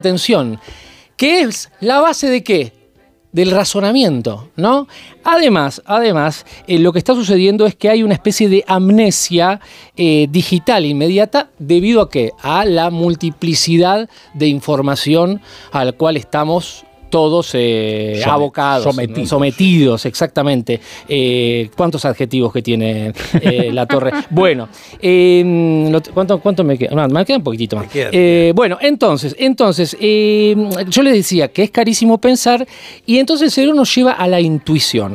atención, que es la base de ¿qué? Del razonamiento, ¿no? Además, lo que está sucediendo es que hay una especie de amnesia digital inmediata debido a ¿qué? A la multiplicidad de información a la cual estamos todos abocados, sometidos, exactamente. ¿Cuántos adjetivos que tiene la torre? Bueno, ¿cuánto me queda? No, me queda un poquitito más. Bueno, entonces yo les decía que es carísimo pensar y entonces el cerebro nos lleva a la intuición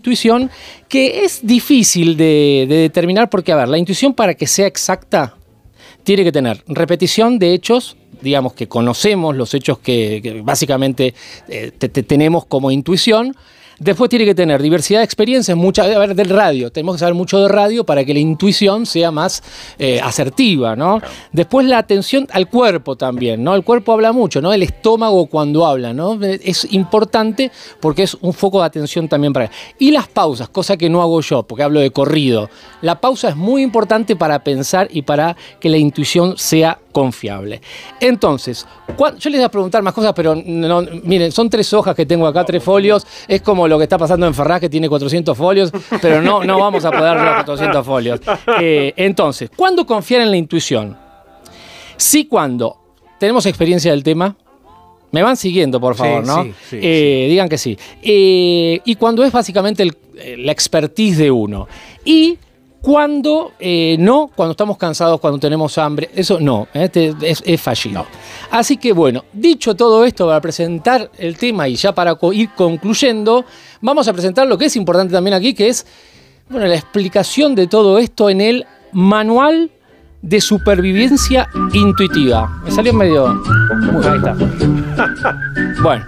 que es difícil de determinar porque, a ver, la intuición para que sea exacta tiene que tener repetición de hechos, digamos que conocemos los hechos que básicamente tenemos como intuición. Después tiene que tener diversidad de experiencias, del radio. Tenemos que saber mucho de radio para que la intuición sea más asertiva, ¿no? Claro. Después la atención al cuerpo también, ¿no? El cuerpo habla mucho, ¿no? El estómago cuando habla, ¿no? Es importante porque es un foco de atención también para él. Y las pausas, cosa que no hago yo, porque hablo de corrido. La pausa es muy importante para pensar y para que la intuición sea confiable. Entonces, yo les voy a preguntar más cosas, pero no, miren, son 3 hojas que tengo acá, 3 folios. Es como lo que está pasando en Ferraz, que tiene 400 folios, pero no vamos a poder los 400 folios. Entonces, ¿cuándo confiar en la intuición? Sí, cuando tenemos experiencia del tema. Me van siguiendo, por favor, ¿no? Sí. Digan que sí. Y cuando es básicamente la expertise de uno. Y cuando cuando estamos cansados, cuando tenemos hambre, eso no, es fallido. No. Así que bueno, dicho todo esto para presentar el tema y ya para ir concluyendo, vamos a presentar lo que es importante también aquí, que es la explicación de todo esto en el Manual de Supervivencia Intuitiva. Me salió medio... Ahí está. Bueno.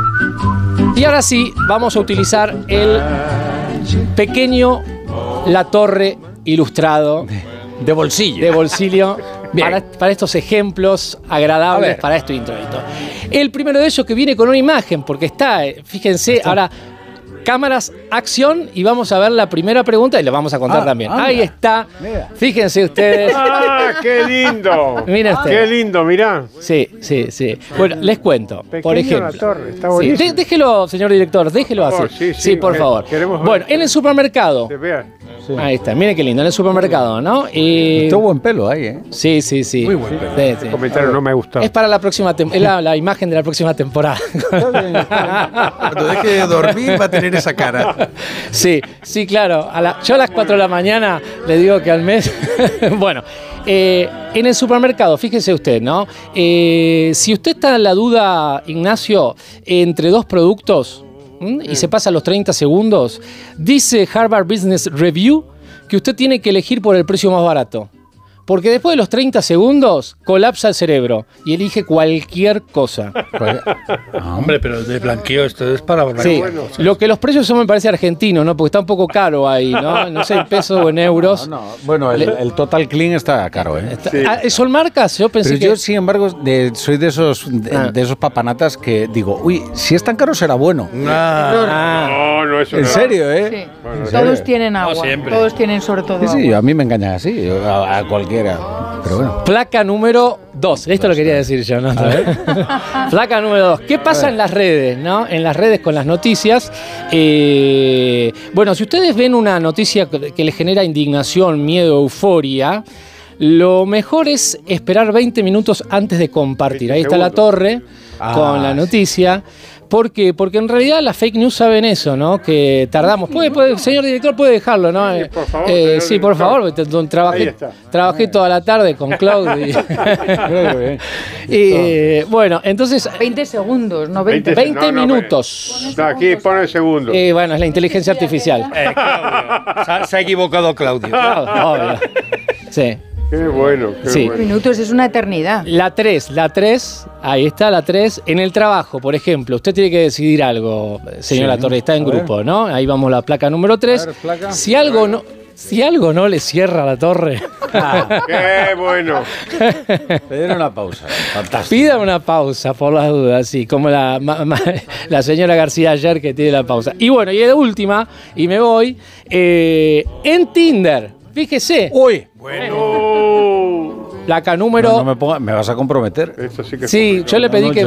Y ahora sí, vamos a utilizar el pequeño La Torre ilustrado de bolsillo. Para estos ejemplos agradables para este introito. El primero de ellos que viene con una imagen, porque está, fíjense, ahora cámaras, acción, y vamos a ver la primera pregunta y le vamos a contar también. Anda. Ahí está, mira. Fíjense ustedes. ¡Ah, qué lindo! Miren ustedes. ¡Qué lindo, mirá! Sí. Bueno, les cuento, por ejemplo. La torre, está buenísimo. Déjelo, señor director, déjelo así. Sí, por favor. Bueno, en el supermercado. Sí. Ahí está, miren qué lindo, en el supermercado, ¿no? Todo buen pelo ahí, ¿eh? Sí. Muy buen pelo. El comentario no me gustó. Es para la próxima temporada, la imagen de la próxima temporada. Cuando deje de dormir va a tener esa cara. Sí, claro. Yo a las 4 de la mañana le digo que al mes... Bueno, en el supermercado, fíjese usted, ¿no? Si usted está en la duda, Ignacio, entre 2 productos... y se pasa los 30 segundos, dice Harvard Business Review que usted tiene que elegir por el precio más barato. Porque después de los 30 segundos colapsa el cerebro y elige cualquier cosa. Hombre, pero el de blanqueo esto es para... Sí, lo que los precios son, me parece, argentinos, ¿no? Porque está un poco caro ahí, ¿no? No sé, en pesos o en euros. No. Bueno, el Total Clean está caro, ¿eh? ¿Son marcas? Yo pensé yo, sin embargo, soy de esos papanatas que digo, uy, si es tan caro será bueno. No, eso ¿En serio, Sí. Bueno, todos tienen agua, todos tienen sobre todo agua. Sí, a mí me engañan así, a cualquiera. Pero bueno. Placa número 2. Esto lo quería decir yo, ¿no? Placa número 2. ¿Qué pasa en las redes, no? En las redes con las noticias. Bueno, si ustedes ven una noticia que les genera indignación, miedo, euforia, lo mejor es esperar 20 minutos antes de compartir. Ahí está La Torre con la noticia. ¿Por qué? Porque en realidad las fake news saben eso, ¿no? Que tardamos. Señor director, puede dejarlo, ¿no? Sí, por favor. Sí, por favor. Trabajé toda la tarde con Claudio. Bueno, entonces... 20 segundos, no 20 minutos. Aquí pone el segundo. Bueno, es la inteligencia artificial. Claudio. Se ha equivocado Claudio. Obvio. Sí. Qué bueno, qué bueno. Minutos es una eternidad. La 3, ahí está la 3. En el trabajo, por ejemplo, usted tiene que decidir algo, señora Torre, está en grupo, ¿no? Ahí vamos la placa número 3. Si algo no le cierra la Torre. ¡Qué bueno! Piden una pausa. Fantástico. Pida una pausa, por las dudas, sí, como la señora García ayer que tiene la pausa. Y bueno, y de última, y me voy, en Tinder, fíjese. Uy, bueno. Placa número... No me vas a comprometer. Esto sí que Sí, yo le pedí que